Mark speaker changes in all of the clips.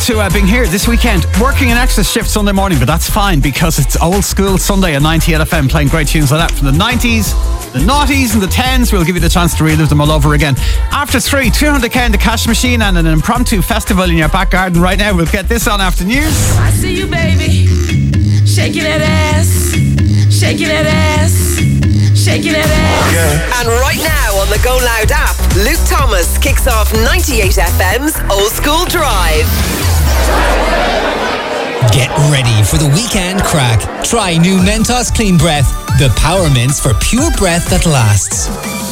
Speaker 1: to being here this weekend, working an extra shift Sunday morning, but that's fine because it's Old School Sunday on 98 FM, playing great tunes like that from the 90s, the noughties and the 10s. We'll give you the chance to relive them all over again. After 3, 200k in the cash machine and an impromptu festival in your back garden right now. We'll get this on after news.
Speaker 2: I see you, baby, shaking that ass, shaking that ass, shaking that ass.
Speaker 3: Yeah. And right now on the Go Loud app, Luke Thomas kicks off 98 FM's Old School Drive.
Speaker 4: Get ready for the weekend crack. Try new Mentos Clean Breath, the power mints for pure breath that lasts.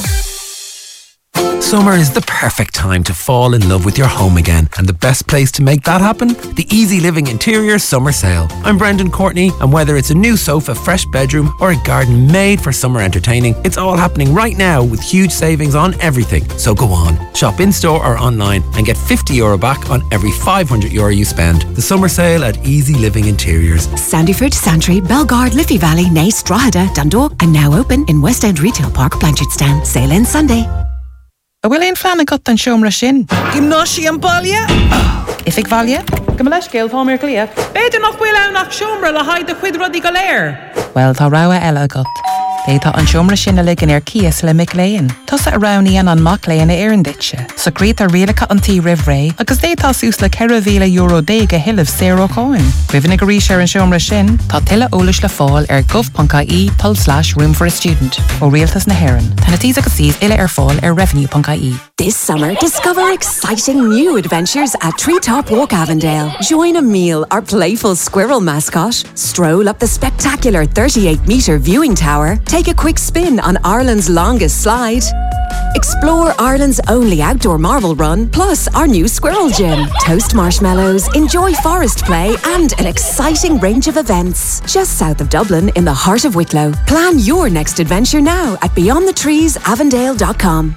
Speaker 5: Summer is the perfect time to fall in love with your home again, and the best place to make that happen? The Easy Living Interior Summer Sale. I'm Brendan Courtney, and whether it's a new sofa, fresh bedroom, or a garden made for summer entertaining, it's all happening right now with huge savings on everything. So go on, shop in-store or online and get €50 back on every €500 you spend. The summer sale at Easy Living Interiors.
Speaker 6: Sandyford, Santry, Belgard, Liffey Valley, Naas, Drogheda, Dundalk, and now open in West End Retail Park, Blanchardstown. Sale ends Sunday.
Speaker 7: Bhfuil éon fleanna got an seomra sin. Gymnáisi an baile? If ag bhaile? Go leis céil fámar clia. Beidir nach bhfuil anach seomra le haid a chuid rudí go léir. Well, tá rogha eile agat. Détá an seomra sin a ligan Cias le Mic Léin. Tusa a rowníon an Mac Léin a Éirinditse. So grét a rialacha an tí rih ré, agus détá sús le €100,000 déag a hilah zéro coin. Rihanna go rí sé an seomra sin, tá tuile ólas le fáil gov.ie/room for a student ó rialtas na Héireann. Tá na tís agus tís ile ar fáil revenue.ie.
Speaker 6: This summer, discover exciting new adventures at Treetop Walk Avondale. Join Emile, our playful squirrel mascot. Stroll up the spectacular 38-metre viewing tower. Take a quick spin on Ireland's longest slide. Explore Ireland's only outdoor marble run, plus our new squirrel gym. Toast marshmallows, enjoy forest play, and an exciting range of events. Just south of Dublin, in the heart of Wicklow. Plan your next adventure now at beyondthetreesavondale.com.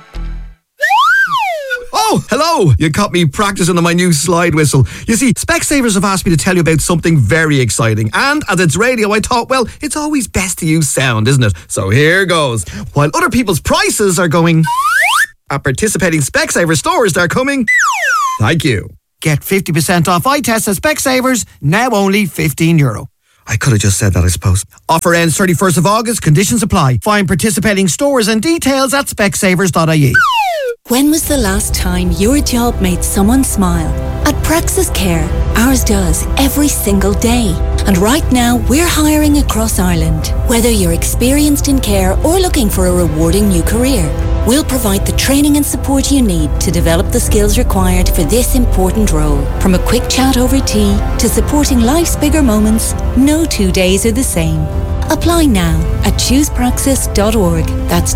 Speaker 8: Oh, hello! You caught me practicing on my new slide whistle. You see, Specsavers have asked me to tell you about something very exciting. And as it's radio, I thought, well, it's always best to use sound, isn't it? So here goes. While other people's prices are going, at participating Specsavers stores, they're coming. Thank you. Get 50% off eye tests at Specsavers, now only €15. I could have just said that, I suppose. Offer ends 31st of August. Conditions apply. Find participating stores and details at specsavers.ie.
Speaker 9: When was the last time your job made someone smile? At Praxis Care, ours does every single day. And right now, we're hiring across Ireland. Whether you're experienced in care or looking for a rewarding new career, we'll provide the training and support you need to develop the skills required for this important role. From a quick chat over tea to supporting life's bigger moments, no 2 days are the same. Apply now at choosepraxis.org. That's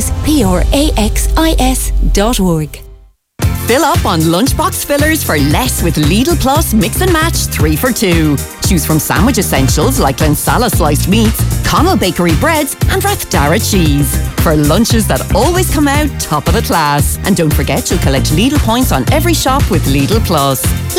Speaker 9: choosepraxis.org.
Speaker 10: Fill up on lunchbox fillers for less with Lidl Plus Mix and Match 3 for 2. Choose from sandwich essentials like Glensala sliced meats, Connell Bakery breads and Rathdara cheese. For lunches that always come out top of the class. And don't forget you'll collect Lidl points on every shop with Lidl Plus.